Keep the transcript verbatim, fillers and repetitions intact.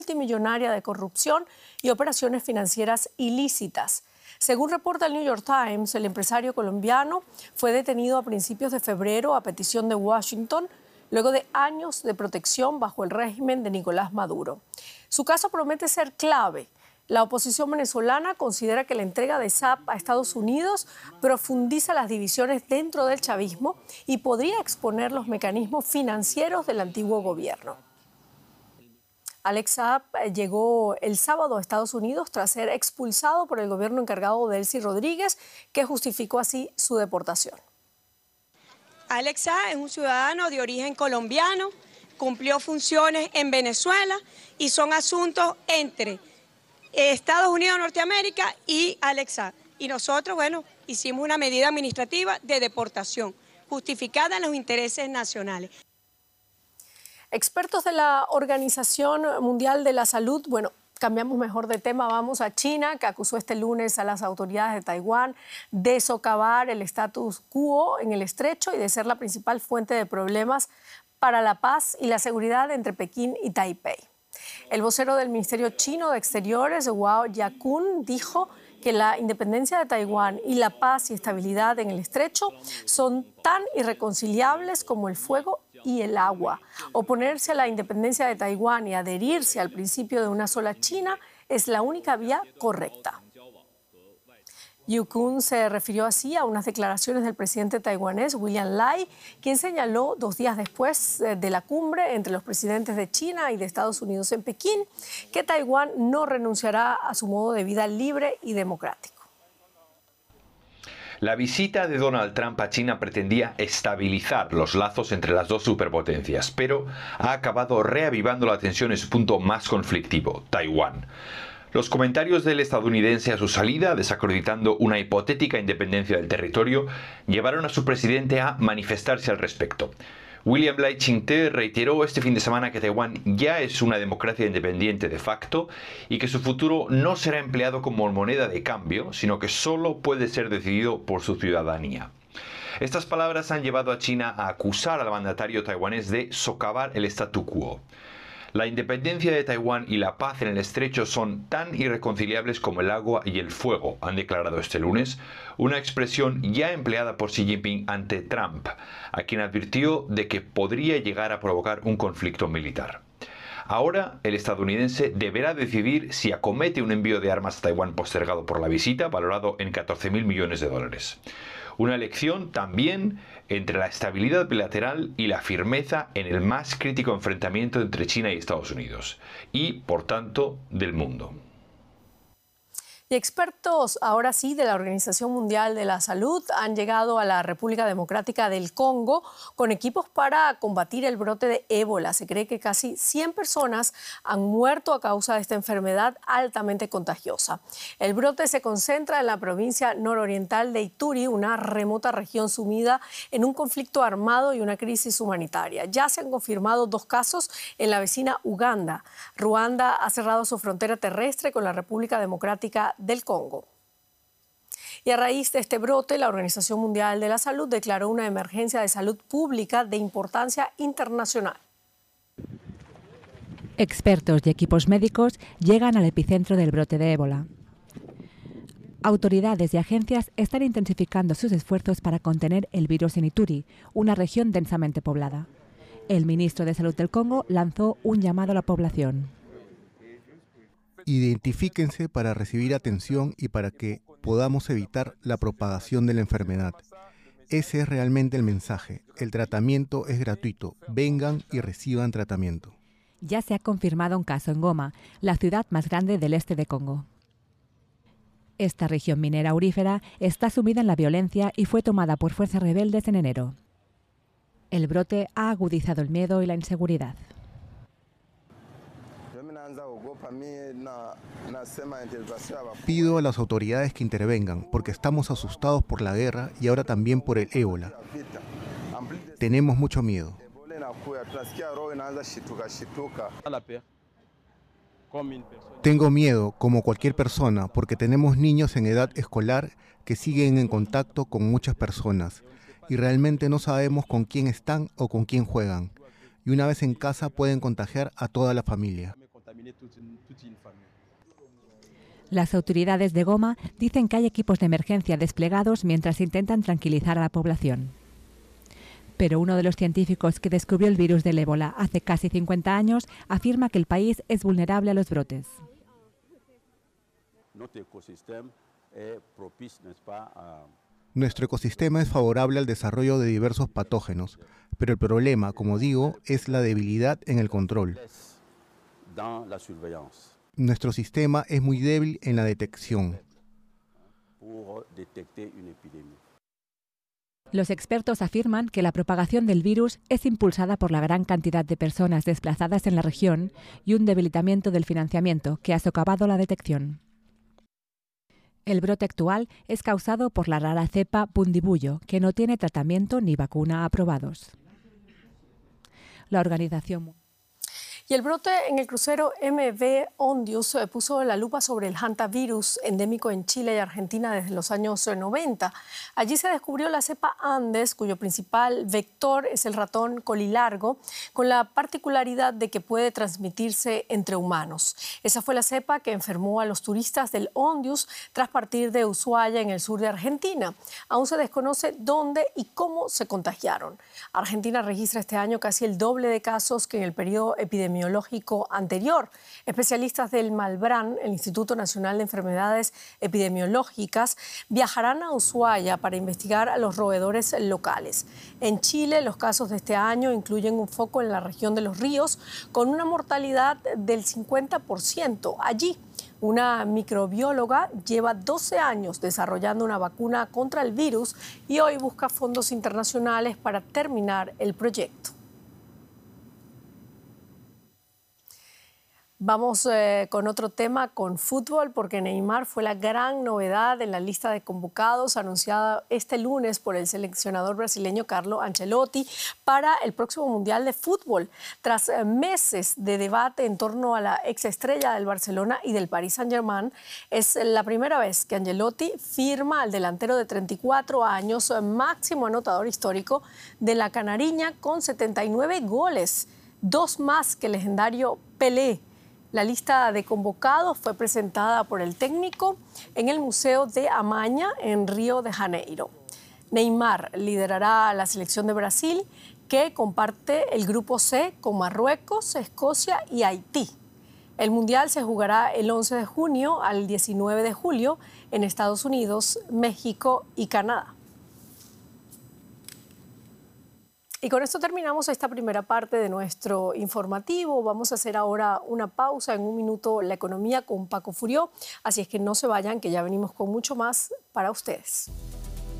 multimillonaria de corrupción y operaciones financieras ilícitas. Según reporta el New York Times, el empresario colombiano fue detenido a principios de febrero a petición de Washington, luego de años de protección bajo el régimen de Nicolás Maduro. Su caso promete ser clave. La oposición venezolana considera que la entrega de S A P a Estados Unidos profundiza las divisiones dentro del chavismo y podría exponer los mecanismos financieros del antiguo gobierno. Alex Saab llegó el sábado a Estados Unidos tras ser expulsado por el gobierno encargado de Delcy Rodríguez, que justificó así su deportación. Alex Saab es un ciudadano de origen colombiano, cumplió funciones en Venezuela y son asuntos entre Estados Unidos de Norteamérica y Alex Saab. Y nosotros, bueno, hicimos una medida administrativa de deportación, justificada en los intereses nacionales. Expertos de la Organización Mundial de la Salud, bueno, cambiamos mejor de tema, vamos a China, que acusó este lunes a las autoridades de Taiwán de socavar el status quo en el estrecho y de ser la principal fuente de problemas para la paz y la seguridad entre Pekín y Taipei. El vocero del Ministerio Chino de Exteriores, Wao Yakun, dijo que la independencia de Taiwán y la paz y estabilidad en el estrecho son tan irreconciliables como el fuego y el agua. Oponerse a la independencia de Taiwán y adherirse al principio de una sola China es la única vía correcta. Yakun se refirió así a unas declaraciones del presidente taiwanés William Lai, quien señaló dos días después de la cumbre entre los presidentes de China y de Estados Unidos en Pekín que Taiwán no renunciará a su modo de vida libre y democrático. La visita de Donald Trump a China pretendía estabilizar los lazos entre las dos superpotencias, pero ha acabado reavivando la tensión en su punto más conflictivo, Taiwán. Los comentarios del estadounidense a su salida, desacreditando una hipotética independencia del territorio, llevaron a su presidente a manifestarse al respecto. William Lai Ching-te reiteró este fin de semana que Taiwán ya es una democracia independiente de facto y que su futuro no será empleado como moneda de cambio, sino que solo puede ser decidido por su ciudadanía. Estas palabras han llevado a China a acusar al mandatario taiwanés de socavar el statu quo. La independencia de Taiwán y la paz en el estrecho son tan irreconciliables como el agua y el fuego, han declarado este lunes, una expresión ya empleada por Xi Jinping ante Trump, a quien advirtió de que podría llegar a provocar un conflicto militar. Ahora, el estadounidense deberá decidir si acomete un envío de armas a Taiwán postergado por la visita, valorado en catorce mil millones de dólares. Una elección también entre la estabilidad bilateral y la firmeza en el más crítico enfrentamiento entre China y Estados Unidos, y, por tanto, del mundo. Y expertos, ahora sí, de la Organización Mundial de la Salud han llegado a la República Democrática del Congo con equipos para combatir el brote de ébola. Se cree que casi cien personas han muerto a causa de esta enfermedad altamente contagiosa. El brote se concentra en la provincia nororiental de Ituri, una remota región sumida en un conflicto armado y una crisis humanitaria. Ya se han confirmado dos casos en la vecina Uganda. Ruanda ha cerrado su frontera terrestre con la República Democrática del Congo. Y a raíz de este brote, la Organización Mundial de la Salud declaró una emergencia de salud pública de importancia internacional. Expertos y equipos médicos llegan al epicentro del brote de ébola. Autoridades y agencias están intensificando sus esfuerzos para contener el virus en Ituri, una región densamente poblada. El ministro de Salud del Congo lanzó un llamado a la población. Identifíquense para recibir atención y para que podamos evitar la propagación de la enfermedad. Ese es realmente el mensaje. El tratamiento es gratuito. Vengan y reciban tratamiento. Ya se ha confirmado un caso en Goma, la ciudad más grande del este de Congo. Esta región minera aurífera está sumida en la violencia y fue tomada por fuerzas rebeldes en enero. El brote ha agudizado el miedo y la inseguridad. Pido a las autoridades que intervengan porque estamos asustados por la guerra y ahora también por el ébola. Tenemos mucho miedo. Tengo miedo, como cualquier persona, porque tenemos niños en edad escolar que siguen en contacto con muchas personas y realmente no sabemos con quién están o con quién juegan. Y una vez en casa pueden contagiar a toda la familia. Las autoridades de Goma dicen que hay equipos de emergencia desplegados mientras intentan tranquilizar a la población. Pero uno de los científicos que descubrió el virus del ébola hace casi cincuenta años afirma que el país es vulnerable a los brotes. Nuestro ecosistema es favorable al desarrollo de diversos patógenos, pero el problema, como digo, es la debilidad en el control. Nuestro sistema es muy débil en la detección. Los expertos afirman que la propagación del virus es impulsada por la gran cantidad de personas desplazadas en la región y un debilitamiento del financiamiento que ha socavado la detección. El brote actual es causado por la rara cepa Bundibugyo, que no tiene tratamiento ni vacuna aprobados. La organización Y el brote en el crucero M V Ondius puso la lupa sobre el hantavirus endémico en Chile y Argentina desde los años noventa. Allí se descubrió la cepa Andes, cuyo principal vector es el ratón colilargo, con la particularidad de que puede transmitirse entre humanos. Esa fue la cepa que enfermó a los turistas del Ondius tras partir de Ushuaia, en el sur de Argentina. Aún se desconoce dónde y cómo se contagiaron. Argentina registra este año casi el doble de casos que en el periodo epidemiológico anterior. Especialistas del Malbrán, el Instituto Nacional de Enfermedades Epidemiológicas, viajarán a Ushuaia para investigar a los roedores locales. En Chile, los casos de este año incluyen un foco en la región de Los Ríos con una mortalidad del cincuenta por ciento. Allí, una microbióloga lleva doce años desarrollando una vacuna contra el virus y hoy busca fondos internacionales para terminar el proyecto. Vamos eh, con otro tema, con fútbol, porque Neymar fue la gran novedad en la lista de convocados anunciada este lunes por el seleccionador brasileño Carlo Ancelotti para el próximo Mundial de Fútbol. Tras eh, meses de debate en torno a la exestrella del Barcelona y del Paris Saint-Germain, es la primera vez que Ancelotti firma al delantero de treinta y cuatro años, máximo anotador histórico de la Canariña, con setenta y nueve goles, dos más que el legendario Pelé. La lista de convocados fue presentada por el técnico en el Museo de Amaña, en Río de Janeiro. Neymar liderará a la selección de Brasil, que comparte el grupo C con Marruecos, Escocia y Haití. El Mundial se jugará el once de junio al diecinueve de julio en Estados Unidos, México y Canadá. Y con esto terminamos esta primera parte de nuestro informativo. Vamos a hacer ahora una pausa, en un minuto la economía con Paco Furió. Así es que no se vayan, que ya venimos con mucho más para ustedes.